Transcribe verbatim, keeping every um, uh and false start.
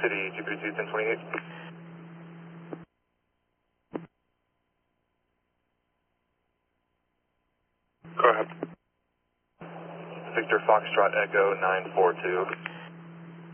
City, G P two ten twenty-eight. Go ahead. Victor Foxtrot Echo nine four two.